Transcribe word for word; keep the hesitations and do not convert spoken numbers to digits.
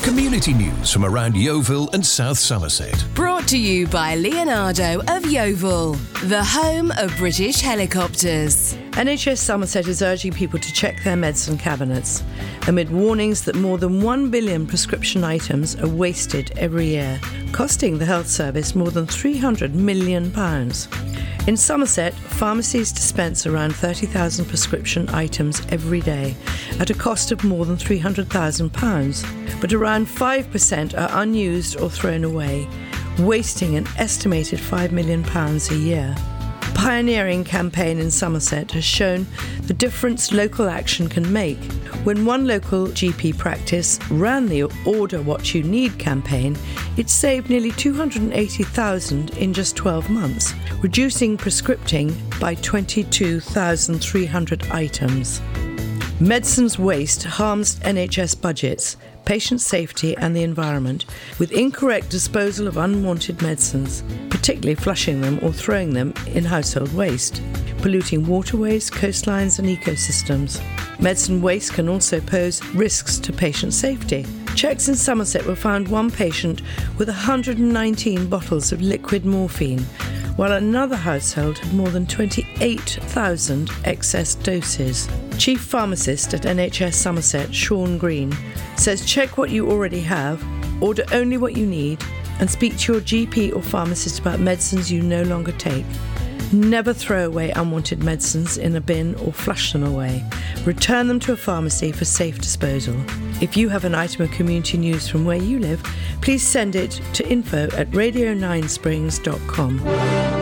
Community news from around Yeovil and South Somerset. Brought to you by Leonardo of Yeovil, the home of British helicopters. N H S Somerset is urging people to check their medicine cabinets amid warnings that more than one billion prescription items are wasted every year, costing the health service more than three hundred million pounds. In Somerset, pharmacies dispense around thirty thousand prescription items every day at a cost of more than three hundred thousand pounds, but around five percent are unused or thrown away, wasting an estimated five million pounds a year. A pioneering campaign in Somerset has shown the difference local action can make. When one local G P practice ran the Order What You Need campaign, it saved nearly two hundred eighty thousand in just twelve months, reducing prescripting by twenty-two thousand three hundred items. Medicines waste harms N H S budgets, patient safety and the environment, with incorrect disposal of unwanted medicines, particularly flushing them or throwing them in household waste, polluting waterways, coastlines and ecosystems. Medicine waste can also pose risks to patient safety. Checks in Somerset were found one patient with one hundred nineteen bottles of liquid morphine, while another household had more than twenty-eight thousand excess doses. Chief Pharmacist at N H S Somerset, Sean Green, says check what you already have, order only what you need, and speak to your G P or pharmacist about medicines you no longer take. Never throw away unwanted medicines in a bin or flush them away. Return them to a pharmacy for safe disposal. If you have an item of community news from where you live, please send it to info at radio nine springs dot com.